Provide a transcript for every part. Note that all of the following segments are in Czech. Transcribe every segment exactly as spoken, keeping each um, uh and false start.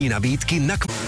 akční nabídky na kv...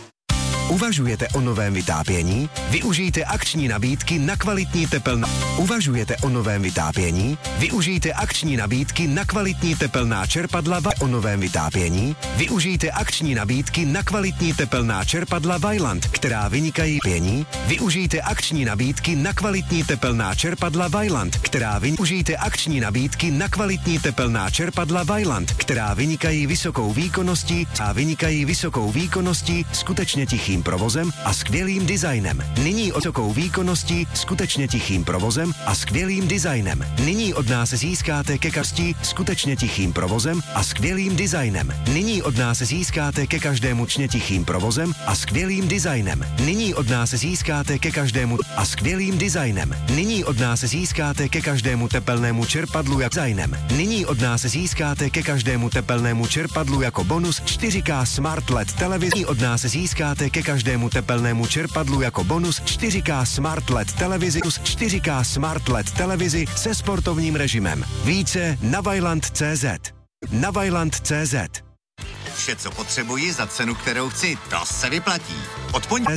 Uvažujete o novém vytápění? Využijte akční nabídky na kvalitní tepelná... Uvažujete o novém vytápění? Využijte akční nabídky na kvalitní tepelná čerpadla va... O novém vytápění? Využijte akční nabídky na kvalitní tepelná čerpadla Vaillant, která vynikají pění. Využijte akční nabídky na kvalitní tepelná čerpadla Vaillant, která využijte akční nabídky na kvalitní tepelná čerpadla Vaillant, která vynikají vysokou výkonností a vynikají vysokou výkonností, skutečně tichým provozem a skvělým designem. Nyní vysokou výkonností, skutečně tichým provozem a skvělým designem. Nyní od nás získáte ke každému skutečně tichým provozem a skvělým designem. Nyní od nás získáte ke každému čně tichým provozem a skvělým designem. Nyní od nás získáte ke každému a skvělým designem. Nyní od nás získáte ke každému tepelnému čerpadlu jako designem. Nyní od nás získáte ke každému tepelnému čerpadlu jako bonus čtyři ká Smart L E D televizi. Od nás získáte ke každému tepelnému čerpadlu jako bonus čtyři ká Smart L E D televizi plus čtyři ká Smart L E D televizi se sportovním režimem. Více na vaillant tečka cé zet. Na vaillant tečka cé zet. Vše, co potřebuji za cenu, kterou chci, to se vyplatí. Od pondělí.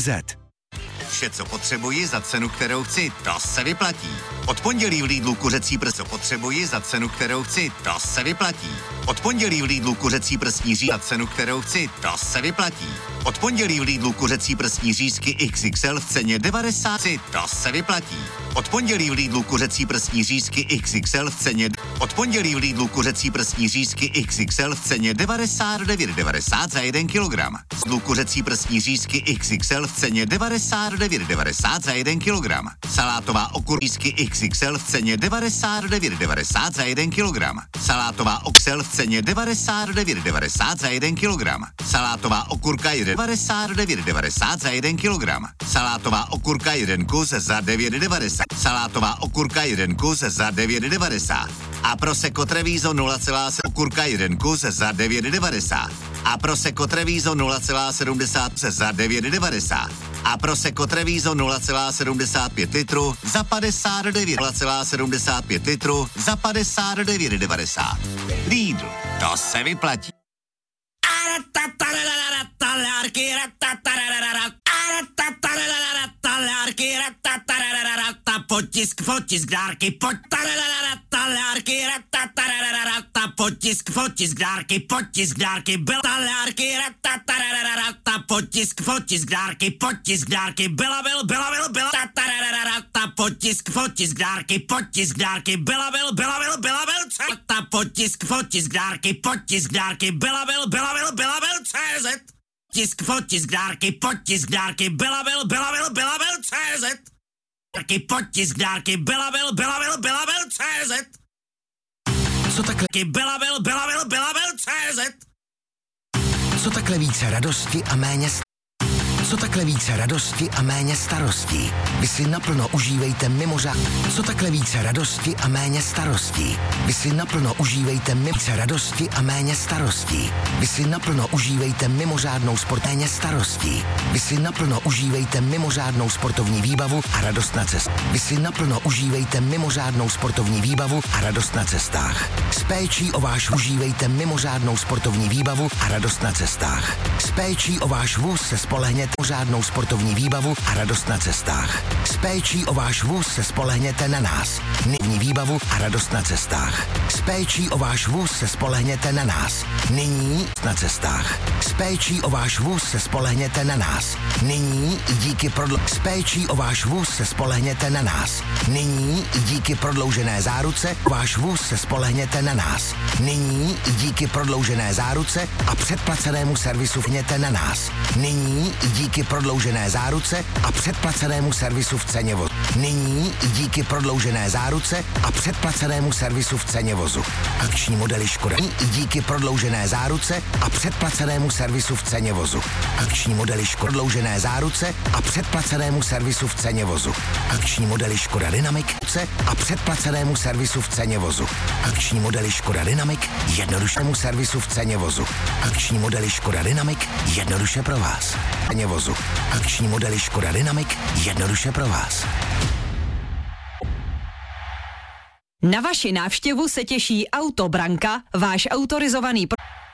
Vše, co potřebuji za cenu, kterou chci, to se vyplatí. Od pondělí v Lidlu kuřecí prst, co potřebuji za cenu, kterou chci, to se vyplatí. Od pondělí v Lidlu kuřecí prsní řízky za cenu, kterou chci, to se vyplatí. Od pondělí v Lidlu kuřecí prsní řízky iks iks el v ceně devadesát, to se vyplatí. Od pondělí v Lidlu kuřecí prsní řízky iks iks el v ceně Od pondělí v Lidlu kuřecí prsní řízky iks iks el v ceně devadesát devět devadesát za jeden kilogram. Lidlu kuřecí prsní řízky iks iks el v ceně devadesát devět devadesát za jeden kilogram. Salátová okurřízky iks iks el v ceně devadesát devět devadesát za jeden kilogram. Salátová oksel v ceně devadesát devět devadesát za jeden kilogram. Salátová okurka jeden devadesát devět devadesát za jeden kilogram. Salátová okurka jeden kus za devět devadesát. Salátová okurka jeden kus za devět devadesát. A Prosecco Treviso nula celá sedm okurka jeden kus za devět devadesát. A Prosecco Treviso nula celá sedmdesát za devět devadesát. A Prosecco Treviso nula celá sedmdesát pět litru za padesát devět nula celá sedmdesát pět litru za padesát devět devadesát. Lidl, to se vyplatí. Potisk, potisk, dárky, pojď, talárky, potisk, potisk, dárky, potisk, dárky, byla talárky, potisk, potisk, dárky, potisk, dárky, byla, byl, byla, byl, byla, potisk, potisk, dárky, potisk, dárky, byla, byl, byla, byl, byla, byl, ta potisk, potisk, dárky, potisk, dárky, byla, byl, byla, byl, byla, byl, cé zet. Tisk, potisk, dárky, potisk, dárky, byla, byl, byla, byl, byla, byl, cé zet. Dárky, potisk, dárky, byla, byl, byla, byl, byla, byl, cé zet. Co takhle? Byla, byl, byla, byl, byla, byl, cé zet. Co takhle více radosti a méně st- Co takhle více radosti a méně starostí? Vy si naplno užívejte mimořád. Co takhle více radosti a méně starostí? Vy si naplno užívejte více radosti a méně starostí. Vy si naplno užívejte mimořádnou sport méně starostí. Vy si naplno užívejte mimořádnou sportovní výbavu a radost na cestách. Vy si naplno užívejte mimořádnou sportovní výbavu a radost na cestách. S péčí o váš užívejte mimořádnou sportovní výbavu a radost na cestách. S péčí o váš vůz se spolehněte mimořádnou sportovní výbavu a radost na cestách. S péčí o váš vůz se spolehněte na nás. Nyní výbavu a radost na cestách. S péčí o váš vůz se spolehněte na nás. Nyní na cestách. S péčí o váš vůz se spolehněte na nás. Nyní i díky prodl... S péčí o váš vůz se spolehněte na nás. Nyní i díky prodloužené záruce váš vůz se spolehněte na nás. Nyní i díky prodloužené záruce a předplacenému servisu vněte na nás. Nyní i díky prodloužené záruce a předplacenému servisu v ceně vozu. Nyní i díky prodloužené záruce a předplacenému servisu v ceně vozu. Akční modely Škoda i díky prodloužené záruce a předplacenému servisu v ceně vozu. Akční modely Škoda prodloužené záruce a předplacenému servisu v ceně vozu. Akční modely Škoda Dynamic a předplacenému servisu v ceně vozu. Akční modely Škoda Dynamic jednodušému servisu v ceně vozu. Akční modely Škoda Dynamic jednoduše pro vás. Ceně vozu. Akční modely Škoda Dynamic jednoduše pro vás. Na vaši návštěvu se těší Autobranka, váš autorizovaný